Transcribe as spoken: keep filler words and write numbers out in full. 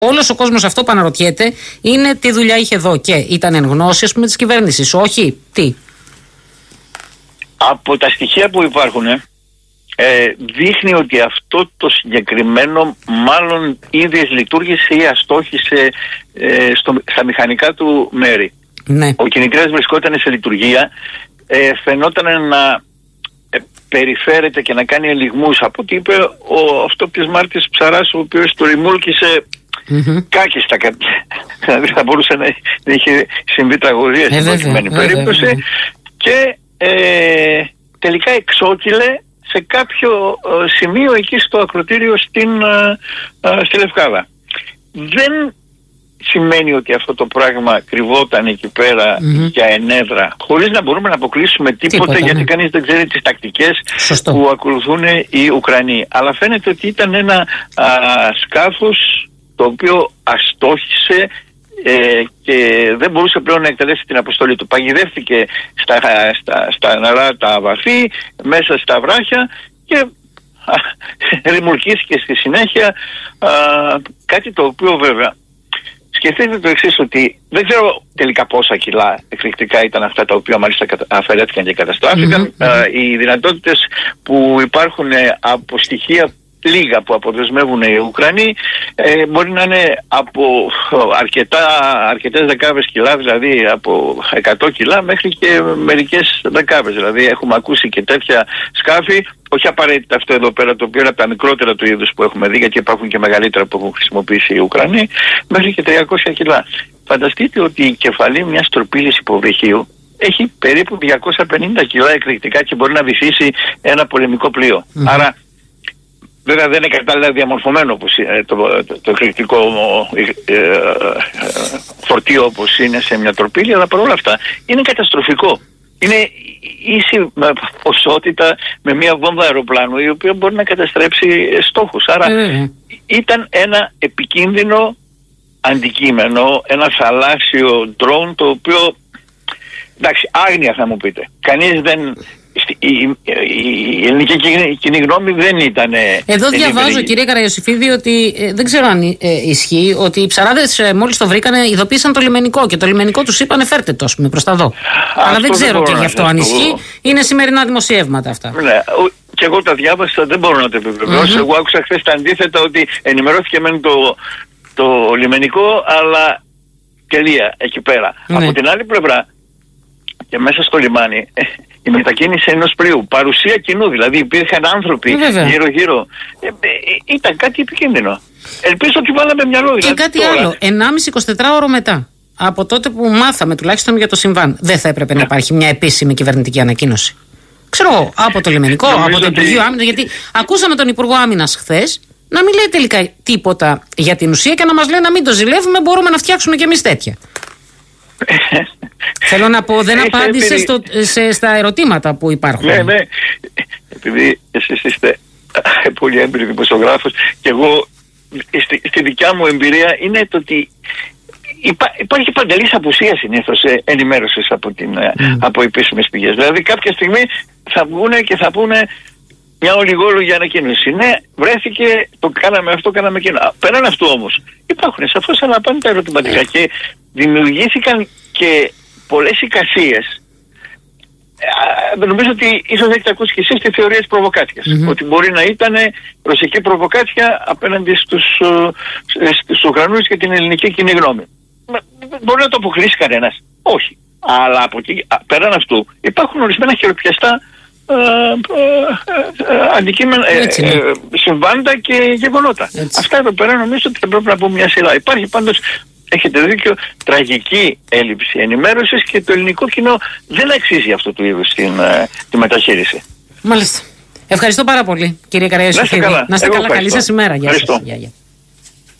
Όλος ο κόσμος αυτό που αναρωτιέται είναι τι δουλειά είχε εδώ και ήταν εν γνώση, ας πούμε, της κυβέρνησης. Όχι, τι. Από τα στοιχεία που υπάρχουν, ε, δείχνει ότι αυτό το συγκεκριμένο μάλλον ήδη λειτουργήσε ή αστόχησε ε, στο, στα μηχανικά του μέρη. Ναι. Ο κινητήρας βρισκόταν σε λειτουργία, ε, φαινόταν να ε, περιφέρεται και να κάνει ελιγμούς από ό,τι είπε ο αυτόπτης Μάρτης Ψαράς, ο οποίος το ρημούλκησε mm-hmm. κάκιστα. Δηλαδή θα μπορούσε να, να είχε συμβεί τραγωδία στην προκειμένη περίπτωση. Ε, και ε, τελικά εξόκυλε σε κάποιο ε, σημείο εκεί στο ακροτήριο στην, ε, ε, στη Λευκάδα. Δεν σημαίνει ότι αυτό το πράγμα κρυβόταν εκεί πέρα mm-hmm. για ενέδρα, χωρίς να μπορούμε να αποκλείσουμε τίποτα, τίποτα γιατί ναι. κανείς δεν ξέρει τις τακτικές Σωστό. που ακολουθούν οι Ουκρανοί. Αλλά φαίνεται ότι ήταν ένα α, σκάφος το οποίο αστόχησε ε, και δεν μπορούσε πλέον να εκτελέσει την αποστολή του. Παγιδεύτηκε στα, στα, στα νερά τα βαθύ, μέσα στα βράχια και ρημουρκίστηκε στη συνέχεια, α, κάτι το οποίο βέβαια σκεφτείτε το εξής, ότι δεν ξέρω τελικά πόσα κιλά εκρηκτικά ήταν αυτά τα οποία μάλιστα αφαιρέθηκαν και καταστράφηκαν. Mm-hmm. Α, οι δυνατότητες που υπάρχουν από στοιχεία λίγα που αποδεσμεύουν οι Ουκρανοί ε, μπορεί να είναι από αρκετά, αρκετές δεκάβες κιλά, δηλαδή από εκατό κιλά μέχρι και μερικές δεκάβες. Δηλαδή έχουμε ακούσει και τέτοια σκάφη, όχι απαραίτητα αυτό εδώ πέρα το οποίο είναι από τα μικρότερα του είδους που έχουμε δει, γιατί υπάρχουν και μεγαλύτερα που έχουν χρησιμοποιήσει οι Ουκρανοί, μέχρι και τριακόσια κιλά. Φανταστείτε ότι η κεφαλή μιας τροπίλης υποβρυχίου έχει περίπου διακόσια πενήντα κιλά εκρηκτικά και μπορεί να βυθίσει ένα πολεμικό πλοίο. Mm-hmm. Άρα βέβαια δεν είναι κατάλληλα διαμορφωμένο όπως το, το, το εκρηκτικό ε, ε, φορτίο όπως είναι σε μια τροπίλη, αλλά παρόλα αυτά είναι καταστροφικό. Είναι ίση ποσότητα με μια βόμβα αεροπλάνου η οποία μπορεί να καταστρέψει στόχους. Άρα mm. ήταν ένα επικίνδυνο αντικείμενο, ένα θαλάσσιο ντρόουν το οποίο, εντάξει, άγνοια θα μου πείτε. Κανείς δεν... Η, η, η ελληνική κοινή γνώμη δεν ήταν. Εδώ διαβάζω, ενήμερη. Κυρία Καραϊωσηφίδη, ότι ε, δεν ξέρω αν ε, ισχύει, ότι οι ψαράδες ε, μόλις το βρήκανε ειδοποίησαν το λιμενικό και το λιμενικό τους είπανε φέρτε το, ας πούμε, προς τα δω. Αλλά δεν ξέρω και γι' αυτό αν ισχύει. Είναι σημερινά δημοσιεύματα αυτά. Ναι, και εγώ τα διάβασα, δεν μπορώ να το επιβεβαιώσω. Mm-hmm. Εγώ άκουσα χθες τα αντίθετα, ότι ενημερώθηκε μεν το, το λιμενικό, αλλά τελεία εκεί πέρα. Ναι. Από την άλλη πλευρά και μέσα στο λιμάνι η μετακίνηση ενός πλοίου, παρουσία κοινού, δηλαδή υπήρχαν άνθρωποι γύρω-γύρω. Ε, ε, ήταν κάτι επικίνδυνο. Ελπίζω ότι βάλαμε μυαλό. Και δηλαδή, κάτι τώρα. άλλο, ενάμιση εικοσιτετράωρο μετά, από τότε που μάθαμε τουλάχιστον για το συμβάν, δεν θα έπρεπε ναι. να υπάρχει μια επίσημη κυβερνητική ανακοίνωση. Ξέρω, από το λιμενικό, Νομίζω από το ότι... Υπουργείο Άμυνας, γιατί ακούσαμε τον Υπουργό Άμυνας χθες να μην λέει τελικά τίποτα για την ουσία και να μας λέει να μην το ζηλεύουμε, μπορούμε να φτιάξουμε κι εμείς τέτοια. Θέλω να πω, δεν απάντησε στο, σε, στα ερωτήματα που υπάρχουν. Ναι, ναι. Επειδή εσείς είστε πολύ έμπειροι δημοσιογράφος και εγώ στη, στη δικιά μου εμπειρία είναι το ότι υπά, υπάρχει παντελής απουσία συνήθως ενημέρωσης από, την, mm. από επίσημες πηγές. Δηλαδή κάποια στιγμή θα βγούνε και θα πούνε μια ολιγόλογη ανακοίνωση. Ναι, βρέθηκε, το κάναμε αυτό, κάναμε εκείνο. Πέραν αυτού όμως υπάρχουν σαφώς αλλά πάνε τα ερωτηματικά και δημιουργήθηκαν και πολλές εικασίες. Ε, νομίζω ότι ίσως έχετε ακούσει και εσείς τη θεωρία της προβοκάτσιας. Mm-hmm. Ότι μπορεί να ήταν ρωσική προβοκάτσια απέναντι στους, στους Ουκρανούς και την ελληνική κοινή γνώμη. Μπορεί να το αποκλείσει κανένας. Όχι. Αλλά από εκεί, πέραν αυτού υπάρχουν ορισμένα χειροπιαστά ε, ε, ε, αντικείμενα, ε, ε, συμβάντα και γεγονότα. Έτσι. Αυτά εδώ πέρα νομίζω ότι θα πρέπει να πούμε μια σειρά. Υπάρχει πάντως, έχετε δίκιο, τραγική έλλειψη ενημέρωσης και το ελληνικό κοινό δεν αξίζει αυτού του είδους την, uh, τη μεταχείριση. Μάλιστα. Ευχαριστώ πάρα πολύ, κύριε Καραϊωσηφίδη. Να είστε καλά. Να είστε καλά. Καλή σας ημέρα. Γεια σας. Γεια, γεια.